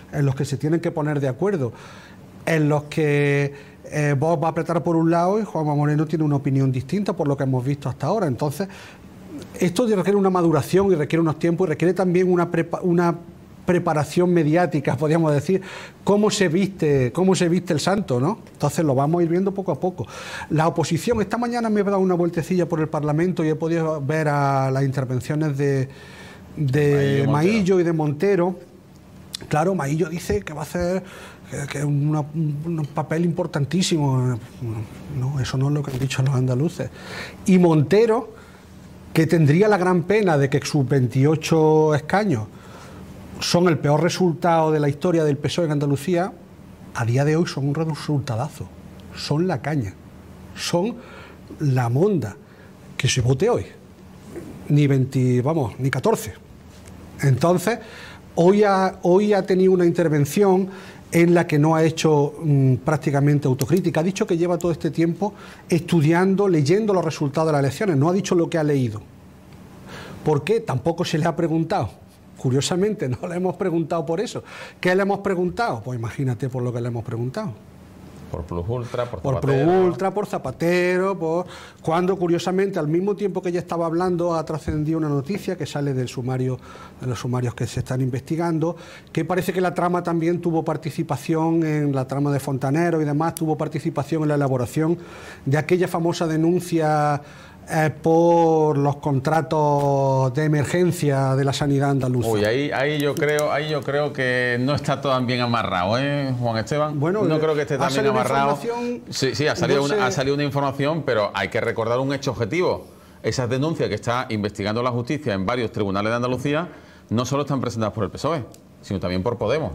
en los que se tienen que poner de acuerdo, en los que Vox va a apretar por un lado y Juanma Moreno tiene una opinión distinta por lo que hemos visto hasta ahora. Entonces, esto requiere una maduración y requiere unos tiempos y requiere también una preparación mediática, podríamos decir, cómo se viste el santo, ¿no? Entonces lo vamos a ir viendo poco a poco. La oposición, esta mañana me he dado una vueltecilla por el Parlamento y he podido ver a las intervenciones de Maillo y de Montero. Claro, Maillo dice que va a hacer que un papel importantísimo. No, eso no es lo que han dicho los andaluces. Y Montero, que tendría la gran pena de que sus 28 escaños son el peor resultado de la historia del PSOE en Andalucía, a día de hoy son un resultadazo. Son la caña. Son la monda. Que se vote hoy. Ni 14. Entonces, hoy ha tenido una intervención en la que no ha hecho prácticamente autocrítica. Ha dicho que lleva todo este tiempo estudiando, leyendo los resultados de las elecciones. No ha dicho lo que ha leído. ¿Por qué? Tampoco se le ha preguntado. Curiosamente, no le hemos preguntado por eso. ¿Qué le hemos preguntado? Pues imagínate por lo que le hemos preguntado. Por Plus Ultra, por Zapatero. Por Plus Ultra, por Zapatero, cuando curiosamente al mismo tiempo que ella estaba hablando ha trascendido una noticia que sale del sumario, de los sumarios que se están investigando, que parece que la trama también tuvo participación en la trama de Fontanero y demás, tuvo participación en la elaboración de aquella famosa denuncia por los contratos de emergencia de la sanidad andaluza. Uy, ahí yo creo que no está todo tan bien amarrado, Juan Esteban. Bueno, no creo que esté tan bien amarrado. Sí, ha salido una información, pero hay que recordar un hecho objetivo. Esas denuncias que está investigando la justicia en varios tribunales de Andalucía no solo están presentadas por el PSOE, sino también por Podemos.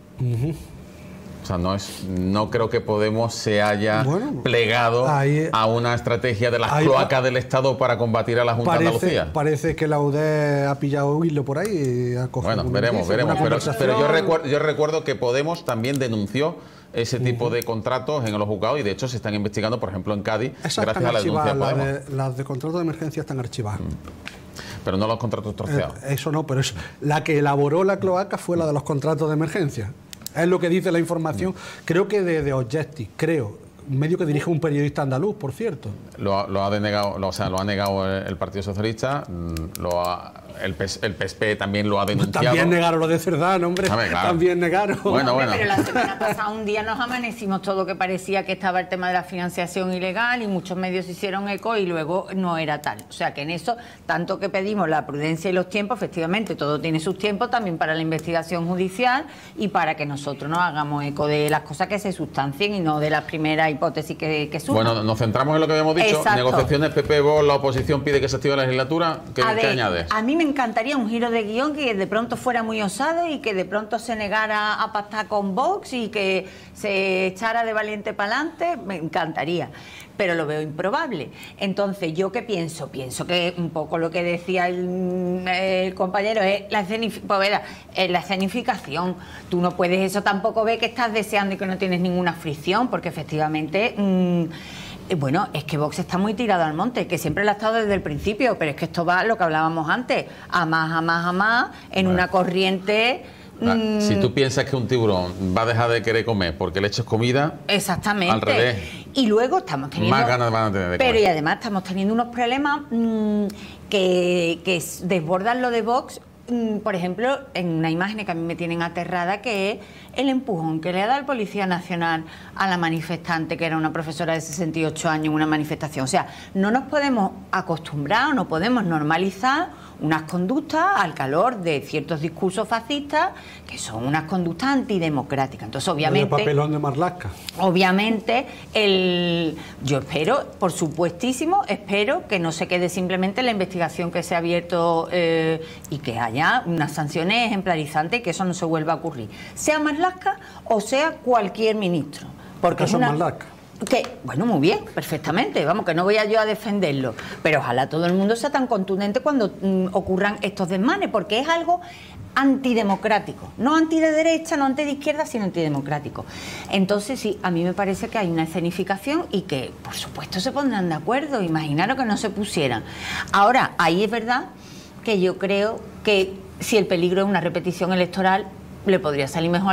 O sea, no creo que Podemos se haya plegado a una estrategia de las cloacas del Estado para combatir a la Junta de Andalucía. Parece que la UDE ha pillado hilo por ahí y ha cogido. Bueno, veremos. Pero yo recuerdo que Podemos también denunció ese tipo de contratos en los juzgados y de hecho se están investigando, por ejemplo, en Cádiz, gracias a la denuncia de Podemos. Las de contratos de emergencia están archivadas. Pero no los contratos troceados. Eso no, pero la que elaboró la cloaca fue la de los contratos de emergencia. Es lo que dice la información, creo que de Objective, un medio que dirige un periodista andaluz, por cierto. Lo ha negado el Partido Socialista, el PSP también lo ha denunciado. También negaron lo de Cerdán, hombre. Claro. También negaron. Bueno. Pero la semana pasada un día nos amanecimos todo que parecía que estaba el tema de la financiación ilegal y muchos medios hicieron eco y luego no era tal. O sea que en eso, tanto que pedimos la prudencia y los tiempos, efectivamente todo tiene sus tiempos también para la investigación judicial y para que nosotros nos hagamos eco de las cosas que se sustancien y no de las primeras hipótesis que surjan. Bueno, nos centramos en lo que habíamos dicho. Exacto. Negociaciones PP-Vox, la oposición pide que se active la legislatura. ¿Qué añades? A mí me encantaría un giro de guión que de pronto fuera muy osado y que de pronto se negara a pactar con Vox y que se echara de valiente para adelante. Me encantaría, pero lo veo improbable. Entonces, ¿yo qué pienso? Pienso que un poco lo que decía el compañero es la escenificación. Tú no puedes eso tampoco ver que estás deseando y que no tienes ninguna fricción, porque efectivamente... bueno, es que Vox está muy tirado al monte, que siempre lo ha estado desde el principio, pero es que esto va lo que hablábamos antes, a más, en una corriente... Si tú piensas que un tiburón va a dejar de querer comer porque le echas comida... Exactamente. Al revés. Y luego estamos teniendo... Más ganas van a tener de comer. Pero y además estamos teniendo unos problemas que desbordan lo de Vox. Por ejemplo, en una imagen que a mí me tienen aterrada, que es el empujón que le ha dado el Policía Nacional a la manifestante, que era una profesora de 68 años en una manifestación. O sea, no nos podemos acostumbrar o no podemos normalizar unas conductas al calor de ciertos discursos fascistas que son unas conductas antidemocráticas. Entonces, obviamente... El papelón de Marlaska. Obviamente, yo espero, por supuestísimo, espero que no se quede simplemente la investigación que se ha abierto y que haya unas sanciones ejemplarizantes y que eso no se vuelva a ocurrir. Sea Marlaska o sea cualquier ministro. Porque es Marlaska. Bueno, muy bien, perfectamente, vamos, que no voy yo a defenderlo, pero ojalá todo el mundo sea tan contundente cuando ocurran estos desmanes, porque es algo antidemocrático, no anti de derecha, no anti de izquierda, sino antidemocrático. Entonces sí, a mí me parece que hay una escenificación y que por supuesto se pondrán de acuerdo, imaginaros que no se pusieran. Ahora, ahí es verdad que yo creo que si el peligro es una repetición electoral, le podría salir mejor